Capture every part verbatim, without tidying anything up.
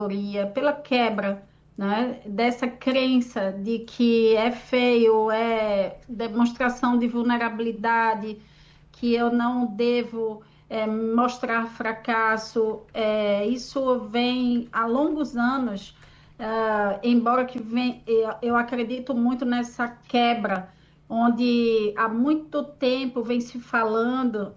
pela quebra, né, dessa crença de que é feio, é demonstração de vulnerabilidade, que eu não devo é, mostrar fracasso. É, isso vem há longos anos, ah, embora que vem, eu, eu acredito muito nessa quebra, onde há muito tempo vem se falando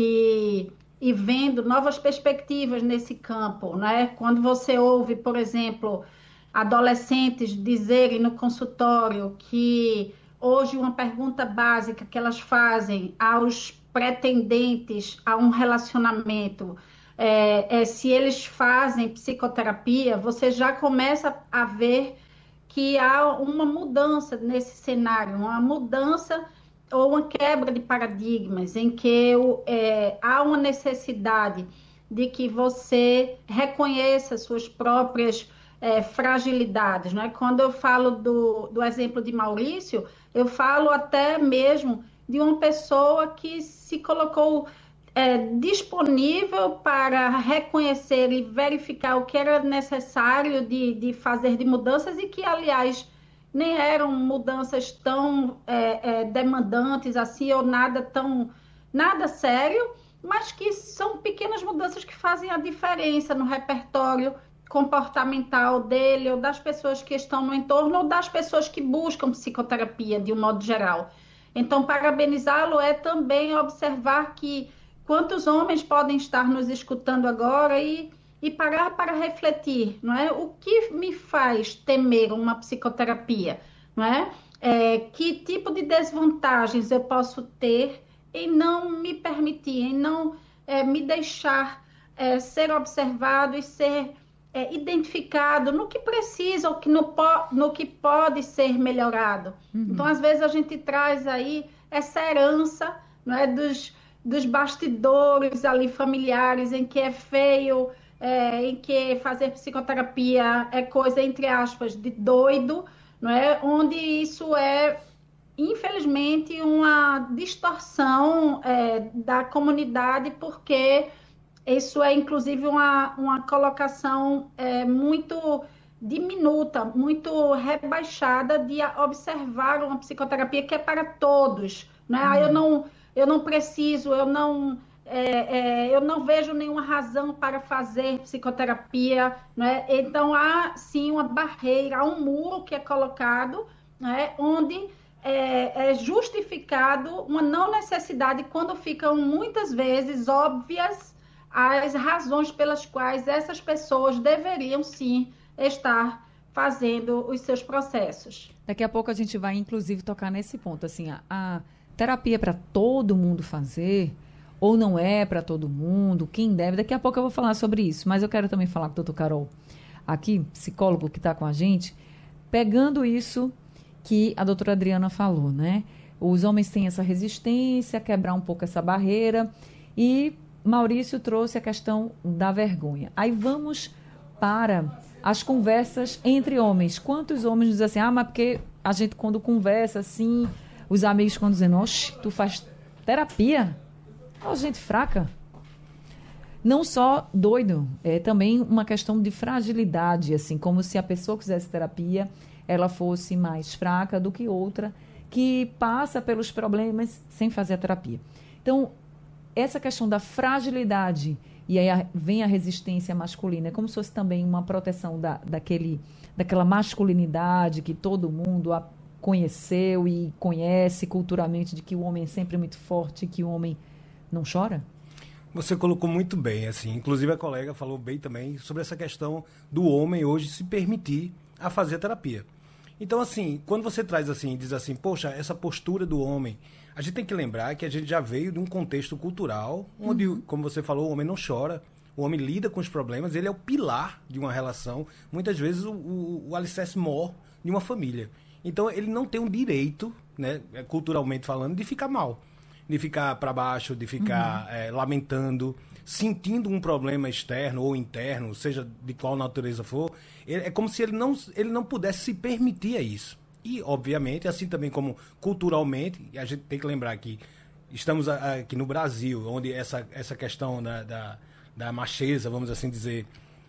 e, e, e vendo novas perspectivas nesse campo, né? Quando você ouve, por exemplo, adolescentes dizerem no consultório que hoje uma pergunta básica que elas fazem aos pretendentes a um relacionamento é, é se eles fazem psicoterapia, você já começa a ver que há uma mudança nesse cenário, uma mudança ou uma quebra de paradigmas, em que é, há uma necessidade de que você reconheça suas próprias é, fragilidades. Não é? Quando eu falo do, do exemplo de Maurício, eu falo até mesmo de uma pessoa que se colocou é, disponível para reconhecer e verificar o que era necessário de, de fazer de mudanças e que, aliás, nem eram mudanças tão é, é, demandantes assim ou nada tão nada sério, mas que são pequenas mudanças que fazem a diferença no repertório comportamental dele ou das pessoas que estão no entorno ou das pessoas que buscam psicoterapia de um modo geral. Então, parabenizá-lo é também observar que quantos homens podem estar nos escutando agora e, e parar para refletir, não é? O que me faz temer uma psicoterapia, não é? É, que tipo de desvantagens eu posso ter em não me permitir, em não é, me deixar é, ser observado e ser é, identificado no que precisa ou que no, no que pode ser melhorado. Então, Uhum. às vezes, a gente traz aí essa herança, não é, dos, dos bastidores ali familiares, em que é feio, é, em que fazer psicoterapia é coisa, entre aspas, de doido, não é? Onde isso é, infelizmente, uma distorção é, da comunidade, porque isso é, inclusive, uma, uma colocação é, muito diminuta, muito rebaixada de observar uma psicoterapia que é para todos. Né? Ah, eu Uhum. não, eu não preciso, eu não, é, é, eu não vejo nenhuma razão para fazer psicoterapia. Né? Então, há sim uma barreira, há um muro que é colocado, né? Onde é, é justificado uma não necessidade quando ficam muitas vezes óbvias as razões pelas quais essas pessoas deveriam sim estar fazendo os seus processos. Daqui a pouco a gente vai, inclusive, tocar nesse ponto. Assim, a, a terapia é para todo mundo fazer ou não é para todo mundo? Quem deve? Daqui a pouco eu vou falar sobre isso. Mas eu quero também falar com o doutor Carol, aqui, psicólogo que está com a gente, pegando isso que a doutora Adriana falou, né? Os homens têm essa resistência, quebrar um pouco essa barreira. E Maurício trouxe a questão da vergonha. Aí vamos para as conversas entre homens. Quantos homens dizem assim, ah, mas porque a gente quando conversa assim, os amigos quando dizem, oxe, tu faz terapia? Ó, gente fraca. Não só doido, é também uma questão de fragilidade, assim, como se a pessoa que fizesse terapia, ela fosse mais fraca do que outra que passa pelos problemas sem fazer a terapia. Então, essa questão da fragilidade, e aí a, vem a resistência masculina, é como se fosse também uma proteção da, daquele, daquela masculinidade que todo mundo a conheceu e conhece culturalmente, de que o homem é sempre muito forte, que o homem não chora? Você colocou muito bem, assim, inclusive a colega falou bem também sobre essa questão do homem hoje se permitir a fazer terapia. Então, assim, quando você traz assim, diz assim, poxa, essa postura do homem, a gente tem que lembrar que a gente já veio de um contexto cultural, onde, uhum. como você falou, o homem não chora, o homem lida com os problemas, ele é o pilar de uma relação, muitas vezes o, o, o alicerce maior de uma família. Então, ele não tem um direito, né, culturalmente falando, de ficar mal, de ficar para baixo, de ficar uhum. é, lamentando, sentindo um problema externo ou interno, seja de qual natureza for, é como se ele não, ele não pudesse se permitir a isso. E, obviamente, assim também como culturalmente, a gente tem que lembrar que estamos aqui no Brasil, onde essa, essa questão da, da, da macheza, vamos assim dizer,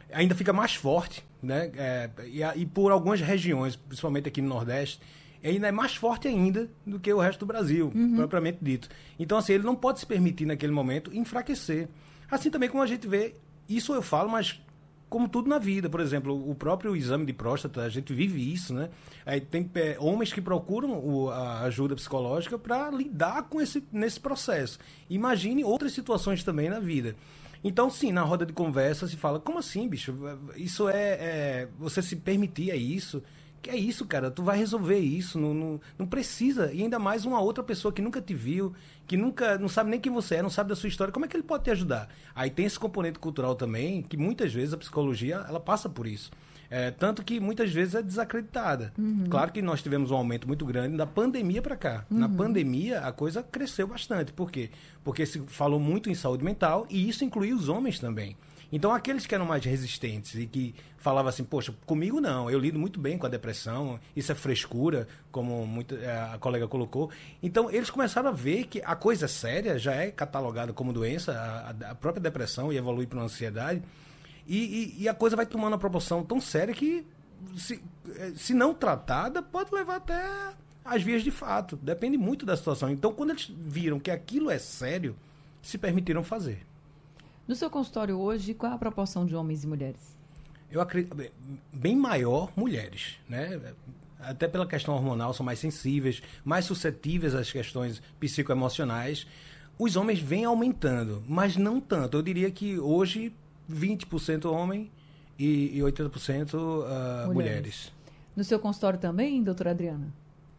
ainda fica mais forte, né? É, e, e por algumas regiões, principalmente aqui no Nordeste, ainda é mais forte ainda do que o resto do Brasil, uhum. propriamente dito. Então, assim, ele não pode se permitir, naquele momento, enfraquecer. Assim também como a gente vê, isso eu falo, mas como tudo na vida. Por exemplo, o próprio exame de próstata, a gente vive isso, né? Aí tem é, homens que procuram o, a ajuda psicológica para lidar com esse, nesse processo. Imagine outras situações também na vida. Então, sim, na roda de conversa se fala, como assim, bicho? Isso é... é você se permitir, é isso... Que é isso, cara, tu vai resolver isso, não, não, não precisa, e ainda mais uma outra pessoa que nunca te viu, que nunca, não sabe nem quem você é, não sabe da sua história, como é que ele pode te ajudar? Aí tem esse componente cultural também, que muitas vezes a psicologia, ela passa por isso, é, tanto que muitas vezes é desacreditada. Uhum. Claro que nós tivemos um aumento muito grande da pandemia para cá. Uhum. Na pandemia a coisa cresceu bastante, por quê? Porque se falou muito em saúde mental, e isso incluía os homens também. Então, aqueles que eram mais resistentes e que falavam assim, poxa, comigo não, eu lido muito bem com a depressão, isso é frescura, como muito, a colega colocou. Então, eles começaram a ver que a coisa séria já é catalogada como doença, a, a própria depressão, e evolui para uma ansiedade, e, e, e a coisa vai tomando uma proporção tão séria que, se, se não tratada, pode levar até às vias de fato. Depende muito da situação. Então, quando eles viram que aquilo é sério, se permitiram fazer. No seu consultório hoje, qual é a proporção de homens e mulheres? Eu acredito, bem maior mulheres, né? Até pela questão hormonal, são mais sensíveis, mais suscetíveis às questões psicoemocionais. Os homens vêm aumentando, mas não tanto. Eu diria que hoje, vinte por cento homem e oitenta por cento uh, mulheres. mulheres. No seu consultório também, doutora Adriana?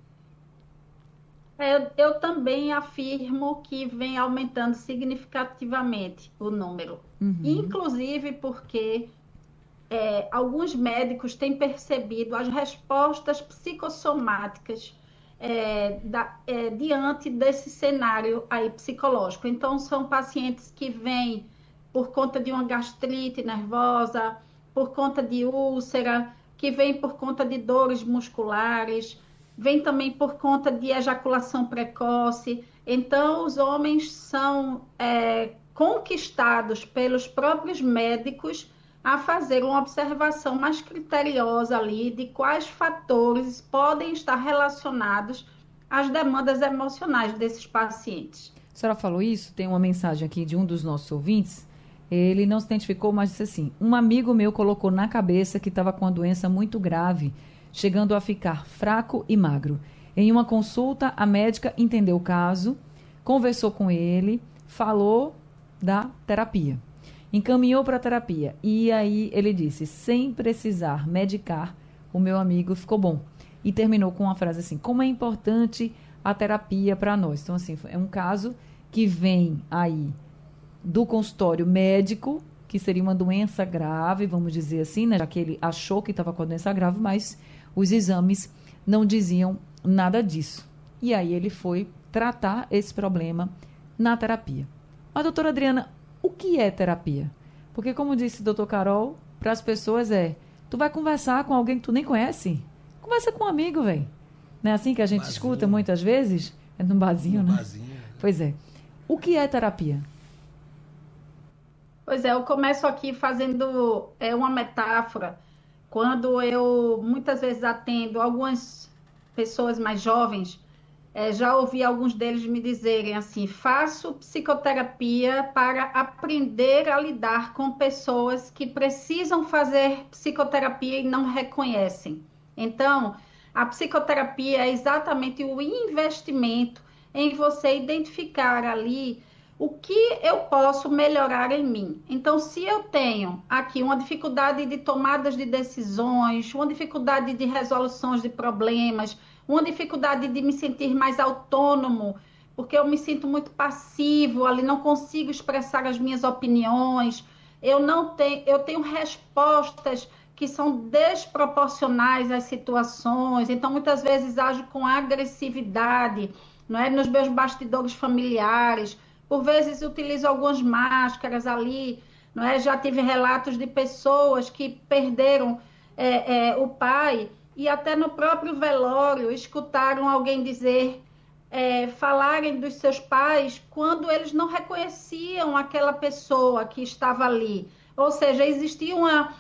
Eu, eu também afirmo que vem aumentando significativamente o número. Uhum. Inclusive porque é, alguns médicos têm percebido as respostas psicossomáticas é, da, é, diante desse cenário aí psicológico. Então, são pacientes que vêm por conta de uma gastrite nervosa, por conta de úlcera, que vêm por conta de dores musculares, vem também por conta de ejaculação precoce. Então, os homens são é, conquistados pelos próprios médicos a fazer uma observação mais criteriosa ali de quais fatores podem estar relacionados às demandas emocionais desses pacientes. A senhora falou isso, tem uma mensagem aqui de um dos nossos ouvintes. Ele não se identificou, mas disse assim: um amigo meu colocou na cabeça que estava com uma doença muito grave, chegando a ficar fraco e magro. Em uma consulta, a médica entendeu o caso, conversou com ele, falou da terapia, encaminhou para a terapia. E aí ele disse, sem precisar medicar, o meu amigo ficou bom. E terminou com uma frase assim: como é importante a terapia para nós. Então, assim, é um caso que vem aí do consultório médico, que seria uma doença grave, vamos dizer assim, né? Já que ele achou que estava com a doença grave, mas os exames não diziam nada disso. E aí ele foi tratar esse problema na terapia. Mas, doutora Adriana, o que é terapia? Porque, como disse o doutor Carol, para as pessoas é, tu vai conversar com alguém que tu nem conhece? Conversa com um amigo, velho. Não é assim que a gente barzinho. Escuta muitas vezes? É num barzinho, no né? Barzinho. Pois é. O que é terapia? Pois é, eu começo aqui fazendo é, uma metáfora. Quando eu muitas vezes atendo algumas pessoas mais jovens, é, já ouvi alguns deles me dizerem assim: faço psicoterapia para aprender a lidar com pessoas que precisam fazer psicoterapia e não reconhecem. Então, a psicoterapia é exatamente o investimento em você identificar ali o que eu posso melhorar em mim. Então, se eu tenho aqui uma dificuldade de tomadas de decisões, uma dificuldade de resoluções de problemas, uma dificuldade de me sentir mais autônomo, porque eu me sinto muito passivo ali, não consigo expressar as minhas opiniões, eu não tenho, eu tenho respostas que são desproporcionais às situações, então muitas vezes ajo com agressividade, não é, nos meus bastidores familiares. Por vezes utilizo algumas máscaras ali, não é? Já tive relatos de pessoas que perderam é, é, o pai e até no próprio velório escutaram alguém dizer, é, falarem dos seus pais quando eles não reconheciam aquela pessoa que estava ali. Ou seja, existia uma,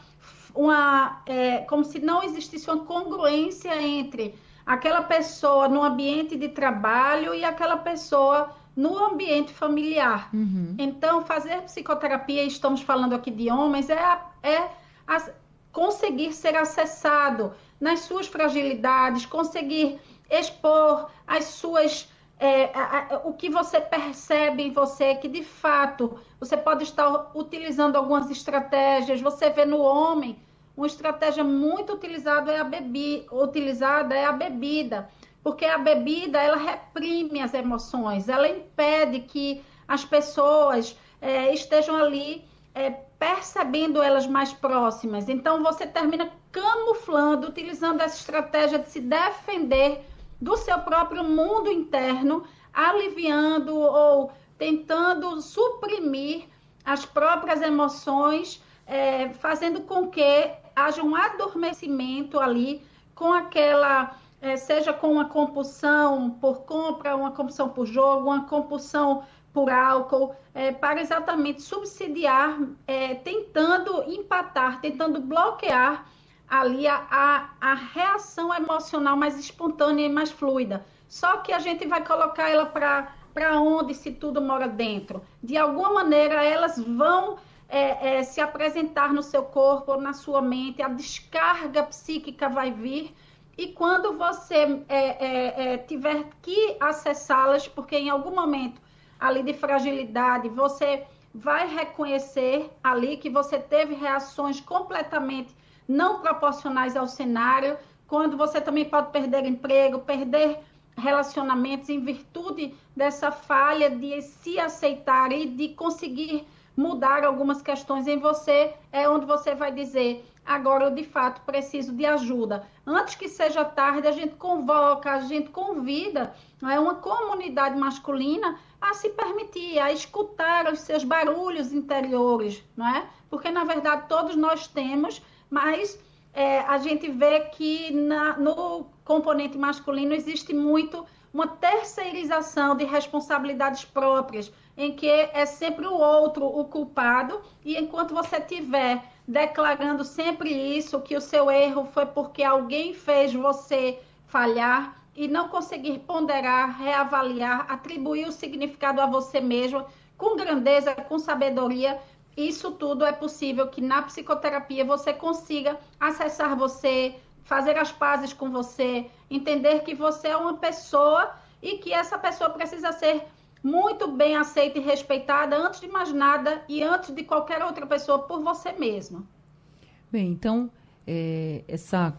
uma é, como se não existisse uma congruência entre aquela pessoa no ambiente de trabalho e aquela pessoa no ambiente familiar. Uhum. Então, fazer psicoterapia, estamos falando aqui de homens, é, é a, conseguir ser acessado nas suas fragilidades, conseguir expor as suas... É, a, a, o que você percebe em você, que de fato você pode estar utilizando algumas estratégias. Você vê no homem, uma estratégia muito utilizada é a, bebi, utilizada é a bebida, porque a bebida ela reprime as emoções, ela impede que as pessoas é, estejam ali é, percebendo elas mais próximas. Então você termina camuflando, utilizando essa estratégia de se defender do seu próprio mundo interno, aliviando ou tentando suprimir as próprias emoções, é, fazendo com que haja um adormecimento ali com aquela, é, seja com uma compulsão por compra, uma compulsão por jogo, uma compulsão por álcool, é, para exatamente subsidiar, é, tentando empatar, tentando bloquear ali a, a, a reação emocional mais espontânea e mais fluida. Só que a gente vai colocar ela para para onde se tudo mora dentro. De alguma maneira, elas vão é, é, se apresentar no seu corpo, na sua mente, a descarga psíquica vai vir, e quando você é, é, é, tiver que acessá-las, porque em algum momento ali de fragilidade, você vai reconhecer ali que você teve reações completamente não proporcionais ao cenário, quando você também pode perder emprego, perder relacionamentos em virtude dessa falha de se aceitar e de conseguir mudar algumas questões em você, é onde você vai dizer, agora eu de fato preciso de ajuda. Antes que seja tarde, a gente convoca, a gente convida, não é, uma comunidade masculina a se permitir, a escutar os seus barulhos interiores, não é? Porque na verdade todos nós temos, mas é, a gente vê que na, no componente masculino existe muito uma terceirização de responsabilidades próprias, em que é sempre o outro o culpado, e enquanto você estiver declarando sempre isso, que o seu erro foi porque alguém fez você falhar, e não conseguir ponderar, reavaliar, atribuir o significado a você mesmo, com grandeza, com sabedoria, isso tudo é possível que na psicoterapia você consiga acessar você, fazer as pazes com você, entender que você é uma pessoa e que essa pessoa precisa ser muito bem aceita e respeitada antes de mais nada e antes de qualquer outra pessoa por você mesmo. Bem, então, é, essa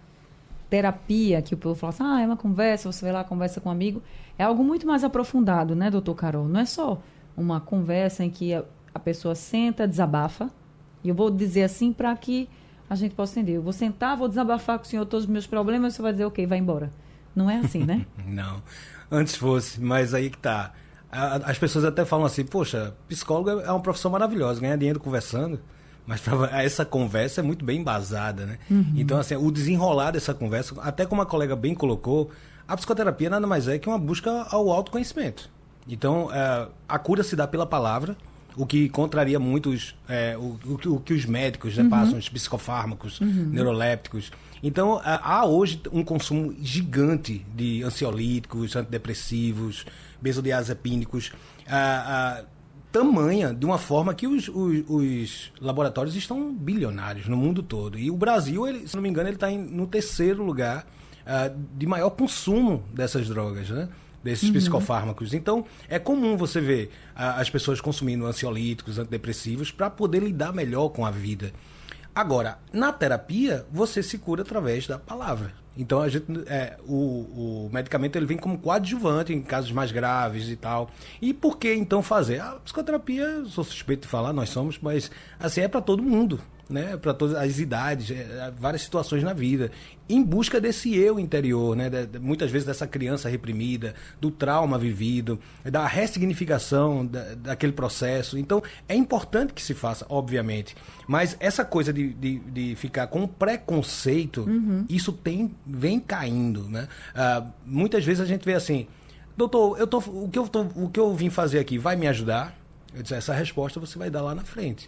terapia que o povo fala assim, ah, é uma conversa, você vai lá, conversa com um amigo, é algo muito mais aprofundado, né, doutor Carol? Não é só uma conversa em que a, a pessoa senta, desabafa, e eu vou dizer assim para que a gente possa entender. Eu vou sentar, vou desabafar com o senhor todos os meus problemas, você vai dizer, ok, vai embora. Não é assim, né? Não, antes fosse, mas aí que tá. As pessoas até falam assim, poxa, psicólogo é uma profissão maravilhosa, ganhar dinheiro conversando, mas pra, essa conversa é muito bem embasada, né? Uhum. Então, assim, o desenrolar dessa conversa, até como a colega bem colocou, a psicoterapia nada mais é que uma busca ao autoconhecimento. Então, é, a cura se dá pela palavra, o que contraria muito os, é, o, o, o que os médicos, né, uhum. passam, os psicofármacos, uhum. neurolépticos. Então, há hoje um consumo gigante de ansiolíticos, antidepressivos, benzodiazepínicos, a, a, tamanha de uma forma que os, os, os laboratórios estão bilionários no mundo todo. E o Brasil, ele, se não me engano, ele está no terceiro lugar uh, de maior consumo dessas drogas, né? Desses uhum. psicofármacos. Então, é comum você ver uh, as pessoas consumindo ansiolíticos, antidepressivos, para poder lidar melhor com a vida. Agora, na terapia, você se cura através da palavra. Então, a gente, é, o, o medicamento ele vem como coadjuvante em casos mais graves e tal. E por que, então, fazer? A psicoterapia, sou suspeito de falar, nós somos, mas assim, é para todo mundo, né? Para todas as idades, é, várias situações na vida. Em busca desse eu interior, né? De, de, muitas vezes dessa criança reprimida, do trauma vivido, da ressignificação da, daquele processo. Então, é importante que se faça, obviamente. Mas essa coisa de, de, de ficar com preconceito, uhum. isso tem, vem caindo, né? Uh, muitas vezes a gente vê assim, doutor, eu tô, o, que eu tô, o que eu vim fazer aqui vai me ajudar? Eu disse, essa resposta você vai dar lá na frente.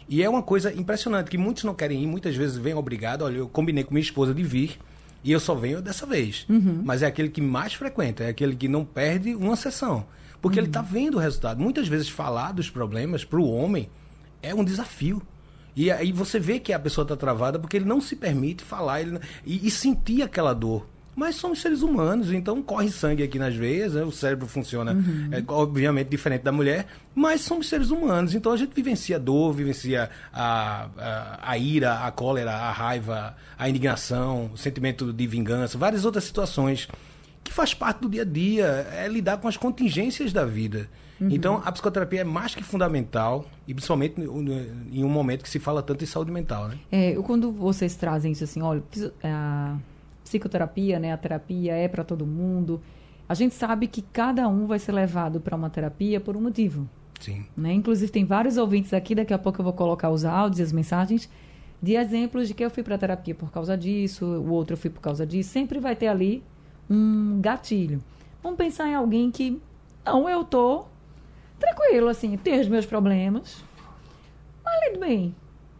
E é uma coisa impressionante, que muitos não querem ir, muitas vezes vêm obrigado. Olha, eu combinei com minha esposa de vir, e eu só venho dessa vez. Uhum. Mas é aquele que mais frequenta, é aquele que não perde uma sessão. Porque uhum. ele está vendo o resultado. Muitas vezes falar dos problemas para o homem é um desafio. E aí você vê que a pessoa está travada porque ele não se permite falar ele, e, e sentir aquela dor. Mas somos seres humanos, então corre sangue aqui nas veias, né? O cérebro funciona, uhum. é, obviamente, diferente da mulher, mas somos seres humanos, então a gente vivencia a dor, vivencia a, a, a ira, a cólera, a raiva, a indignação, o sentimento de vingança, várias outras situações que faz parte do dia a dia, é lidar com as contingências da vida. Uhum. Então, a psicoterapia é mais que fundamental, e principalmente em um momento que se fala tanto em saúde mental, né? É, quando vocês trazem isso assim, olha, a psicoterapia, né, a terapia é para todo mundo, a gente sabe que cada um vai ser levado para uma terapia por um motivo. Sim. Né? Inclusive, tem vários ouvintes aqui, daqui a pouco eu vou colocar os áudios e as mensagens, de exemplos de que eu fui para a terapia por causa disso, o outro eu fui por causa disso, sempre vai ter ali um gatilho. Vamos pensar em alguém que, não, eu tô tranquilo, assim, tenho os meus problemas, mas lido bem.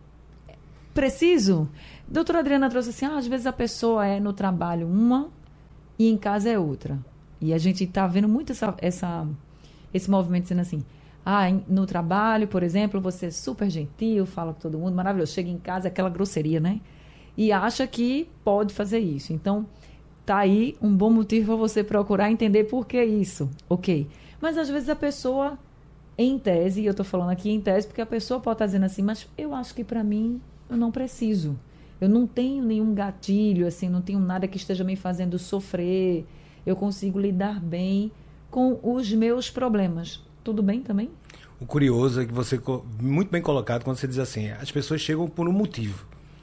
Preciso? Doutora Adriana trouxe assim, ah, às vezes a pessoa é no trabalho uma e em casa é outra. E a gente está vendo muito essa, essa, esse movimento dizendo assim, ah, no trabalho, por exemplo, você é super gentil, fala com todo mundo, maravilhoso, chega em casa, aquela grosseria, né? E acha que pode fazer isso. Então, tá aí um bom motivo para você procurar entender por que isso. Ok. Mas às vezes a pessoa, em tese, e eu estou falando aqui em tese, porque a pessoa pode estar dizendo assim, mas eu acho que para mim eu não preciso. Eu não tenho nenhum gatilho, assim, não tenho nada que esteja me fazendo sofrer. Eu consigo lidar bem com os meus problemas. Tudo bem também? O curioso é que você, muito bem colocado, quando você diz assim, as pessoas chegam por um motivo.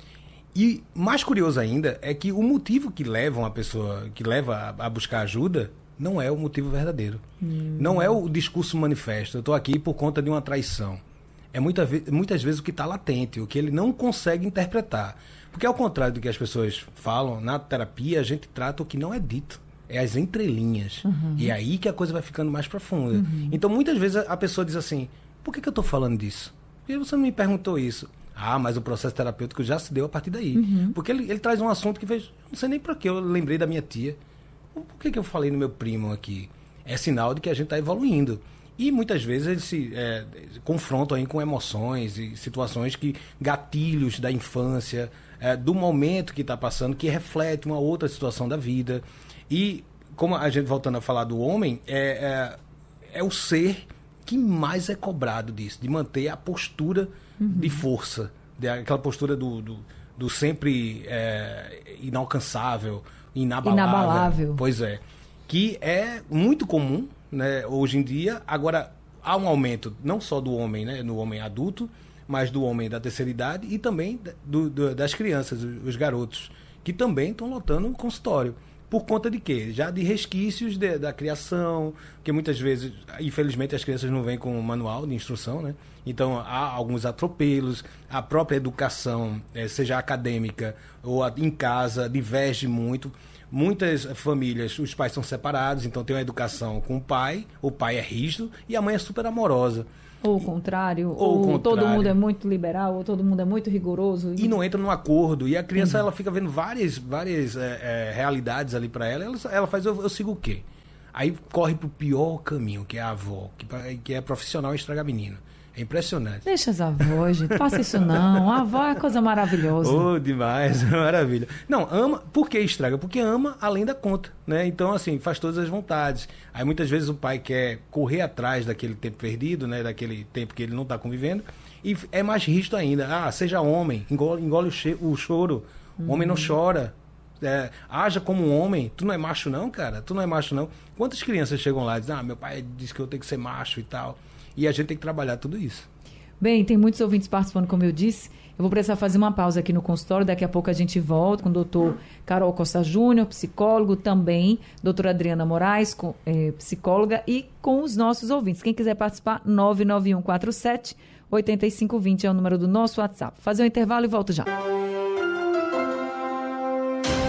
E mais curioso ainda é que o motivo que leva uma pessoa, que leva a, a buscar ajuda, não é o motivo verdadeiro. Hum. Não é o discurso manifesto. Eu estou aqui por conta de uma traição. É muita, muitas vezes o que está latente, o que ele não consegue interpretar. Porque ao contrário do que as pessoas falam, na terapia a gente trata o que não é dito. É as entrelinhas. Uhum. E é aí que a coisa vai ficando mais profunda. Uhum. Então muitas vezes a pessoa diz assim, por que, que eu estou falando disso? Por que você não me perguntou isso? Ah, mas o processo terapêutico já se deu a partir daí. Uhum. Porque ele, ele traz um assunto que fez, não sei nem para que eu lembrei da minha tia. Por que, que eu falei no meu primo aqui? É sinal de que a gente está evoluindo. E muitas vezes eles se é, confrontam aí com emoções e situações que, gatilhos da infância, é, do momento que está passando, que reflete uma outra situação da vida. E, como a gente, voltando a falar do homem, é, é, é o ser que mais é cobrado disso, de manter a postura uhum. de força, de, aquela postura do, do, do sempre é, inalcançável, inabalável. Inabalável. Pois é. Que é muito comum, né, hoje em dia. Agora, há um aumento não só do homem, né, no homem adulto, mas do homem da terceira idade e também do, do, das crianças, os garotos, que também estão lotando o consultório. Por conta de quê? Já de resquícios de, da criação, que muitas vezes, infelizmente, as crianças não vêm com um manual de instrução, né? Então, há alguns atropelos, a própria educação, eh, seja acadêmica ou a, em casa, diverge muito. Muitas famílias, os pais são separados, então tem uma educação com o pai, o pai é rígido e a mãe é super amorosa. Ou o contrário, ou, ou contrário. Todo mundo é muito liberal, ou todo mundo é muito rigoroso. E, e não entra num acordo. E a criança, uhum. ela fica vendo várias, várias é, é, realidades ali para ela. ela. Ela faz, eu, eu sigo o quê? Aí corre pro pior caminho, que é a avó, que, que é profissional e estraga menino. É impressionante. Deixa as avós, gente. Faça isso não. A avó é coisa maravilhosa. Oh, demais. Maravilha. Não, ama. Por que estraga? Porque ama além da conta, né? Então, assim, faz todas as vontades. Aí, muitas vezes, o pai quer correr atrás daquele tempo perdido, né? Daquele tempo que ele não está convivendo. E é mais rígido ainda. Ah, seja homem. Engole, engole o, che- o choro. O homem não chora. É, haja como um homem. Tu não é macho não, cara? Tu não é macho não. Quantas crianças chegam lá e dizem, ah, meu pai disse que eu tenho que ser macho e tal. E a gente tem que trabalhar tudo isso. Bem, tem muitos ouvintes participando, como eu disse. Eu vou precisar fazer uma pausa aqui no consultório. Daqui a pouco a gente volta com o doutor Carol Costa Júnior, psicólogo também. Doutora Adriana Moraes, com, é, psicóloga. E com os nossos ouvintes. Quem quiser participar, nove nove um quatro sete, oito cinco dois zero é o número do nosso WhatsApp. Fazer um intervalo e volto já.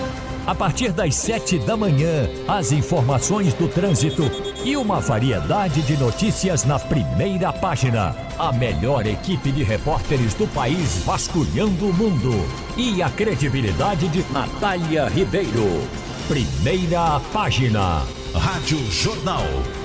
A partir das sete da manhã, as informações do trânsito e uma variedade de notícias na primeira página. A melhor equipe de repórteres do país vasculhando o mundo. E a credibilidade de Natália Ribeiro. Primeira página. Rádio Jornal.